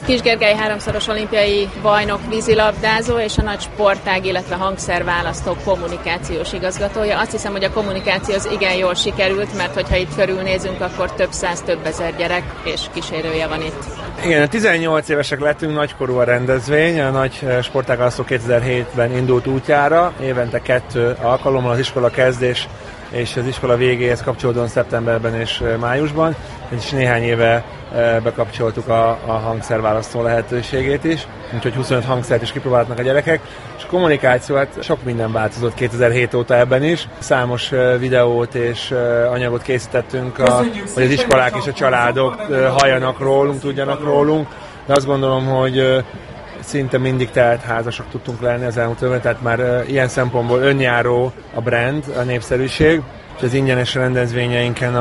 Kiss Gergely háromszoros olimpiai bajnok vízilabdázó és a nagy sportág, illetve hangszerválasztó kommunikációs igazgatója. Azt hiszem, hogy a kommunikáció az igen jól sikerült, mert hogyha itt körülnézünk, akkor több száz, több ezer gyerek és kísérője van itt. Igen, 18 évesek lettünk, nagykorú a rendezvény, a nagy sportágválasztó 2007-ben indult útjára, évente 2 alkalommal az iskola kezdés és az iskola végéhez kapcsolódóan szeptemberben és májusban, és néhány éve bekapcsoltuk a hangszerválasztó lehetőségét is, úgyhogy 25 hangszert is kipróbálhatnak a gyerekek, és a kommunikáció, hát sok minden változott 2007 óta ebben is. Számos videót és anyagot készítettünk, hogy az iskolák és a családok halljanak rólunk, tudjanak rólunk, de azt gondolom, hogy szinte mindig teltházasok tudtunk lenni az elmúlt évben, tehát már ilyen szempontból önjáró a brand, a népszerűség, és az ingyenes rendezvényeinken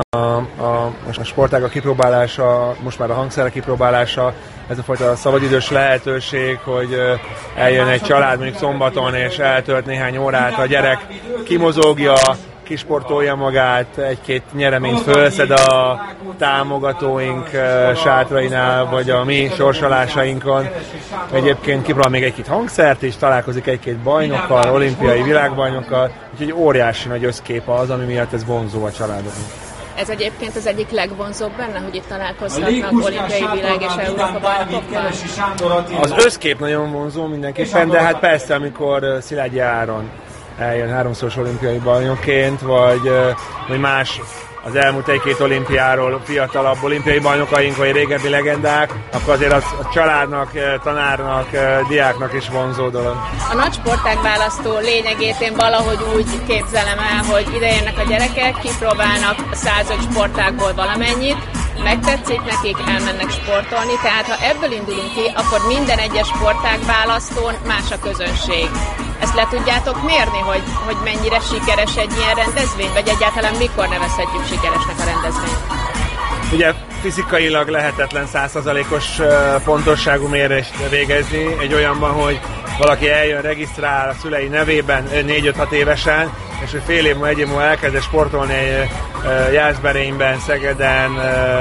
a sportágak kipróbálása, most már a hangszerek kipróbálása, ez a fajta szabadidős lehetőség, hogy eljön egy család mondjuk szombaton, és eltölt néhány órát, a gyerek kimozogja, kisportolja magát, egy-két nyereményt fölszed a támogatóink sátrainál, vagy a mi sorsolásainkon. Egyébként kipróbál még egy-két hangszert is, találkozik egy-két bajnokkal, olimpiai világbajnokkal, úgyhogy óriási nagy összkép az, ami miatt ez vonzó a családoknak. Ez egyébként az egyik legvonzóbb benne, hogy itt találkozhatnak olimpiai világ és Európa bajnokokkal? Az összkép nagyon vonzó mindenképpen, de hát persze, amikor Szilágyi Áron eljön háromszoros olimpiai bajnokként, vagy más az elmúlt egy-két olimpiáról fiatalabb olimpiai bajnokaink, vagy régebbi legendák, akkor azért az a családnak, tanárnak, diáknak is vonzó dolog. A nagy sportágválasztó lényegét én valahogy úgy képzelem el, hogy idejönnek a gyerekek, kipróbálnak a 105 sportágból valamennyit, megtetszik nekik, elmennek sportolni, tehát ha ebből indulunk ki, akkor minden egyes sportágválasztón más a közönség. Ezt le tudjátok mérni, hogy mennyire sikeres egy ilyen rendezvény, vagy egyáltalán mikor nevezhetjük sikeresnek a rendezvényt? Ugye fizikailag lehetetlen 100%-os pontosságú mérést végezni egy olyanban, hogy valaki eljön, regisztrál a szülei nevében 4-5-6 évesen, és hogy fél év múlva, egy év múlva elkezd sportolni Jászberényben, Szegeden,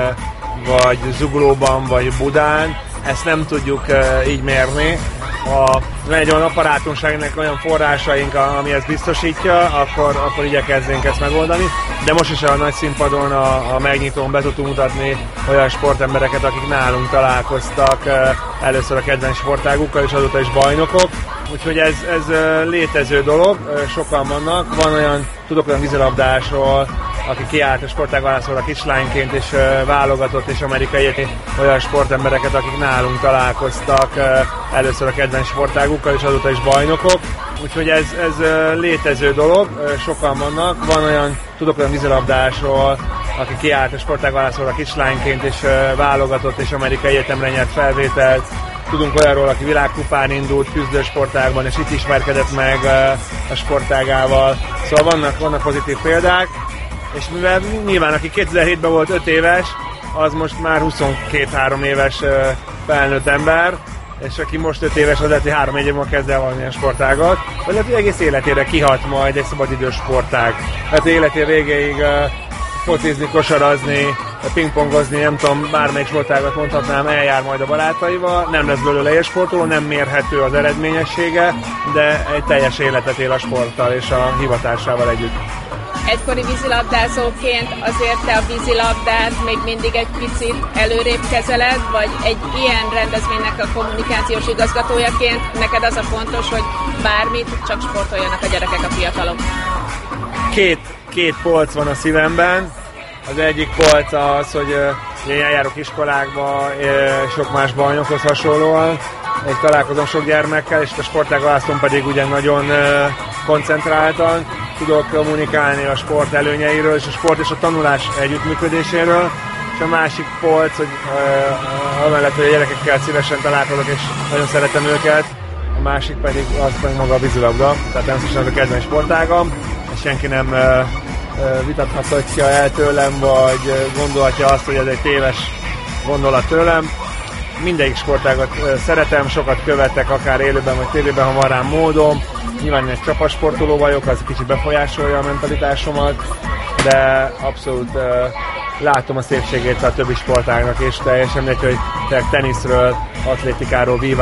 vagy Zuglóban, vagy Budán. Ezt nem tudjuk így mérni. Ha van egy olyan apparátunknak, olyan forrásaink, ami ezt biztosítja, akkor igyekezzünk ezt megoldani. De most is a nagy színpadon, a megnyitón be tudtunk mutatni olyan sportembereket, akik nálunk találkoztak először a kedvenc sportágukkal, és azóta is bajnokok. Úgyhogy ez létező dolog, sokan vannak. Tudok olyan vízilabdásról, aki kiállt a sportágválasztóra kislányként, és válogatott, és amerikai olyan sportembereket, akik nálunk találkoztak először a kedvenc sportágukkal, és azóta is bajnokok. Úgyhogy ez létező dolog, sokan vannak. Tudok olyan vízilabdásról, aki kiállt a sportágválasztóra kislányként, és válogatott, és amerikai egyetemre nyert felvételt. Tudunk olyanról, aki világkupán indult küzdősportágban, és itt ismerkedett meg a sportágával. Szóval vannak pozitív példák, és mivel nyilván aki 2007-ben volt 5 éves, az most már 22-3 éves felnőtt ember, és aki most 5 éves, az lehet, hogy 3-1 év múlva kezd el valamilyen sportágat, vagy lehet, hogy egész életére kihat majd egy szabadidős sportág. Hát életé végéig focizni, kosarazni, pingpongozni, nem tudom, bármelyik sportágat mondhatnám, eljár majd a barátaival, nem lesz belőle élsportoló, nem mérhető az eredményessége, de egy teljes életet él a sporttal és a hivatásával együtt. Egykori vízilabdázóként azért te a vízilabdát még mindig egy picit előrébb kezeled, vagy egy ilyen rendezvénynek a kommunikációs igazgatójaként neked az a fontos, hogy bármit, csak sportoljanak a gyerekek, a fiatalok? Két polc van a szívemben. Az egyik polc az, hogy én eljárok iskolákba, sok más bajnokhoz hasonlóan, és találkozom sok gyermekkel, és a sportágválasztón pedig ugyan nagyon koncentráltan tudok kommunikálni a sport előnyeiről, és a sport és a tanulás együttműködéséről. És a másik polc, hogy amellett, hogy a gyerekekkel szívesen találkozok, és nagyon szeretem őket, a másik pedig az pedig maga a vízilabda, tehát természetesen az a kedvenc sportágam, és senki nem vitathatja el tőlem, vagy gondolhatja azt, hogy ez egy téves gondolat tőlem. Mindegyik sportágat szeretem, sokat követek, akár élőben vagy tévében, ha van rám módom. Nyilván egy csapatsportoló vagyok, az kicsit befolyásolja a mentalitásomat, de abszolút látom a szépségét a többi sportágnak, és teljesen mindegy, hogy teniszről atlétikáról, vívásról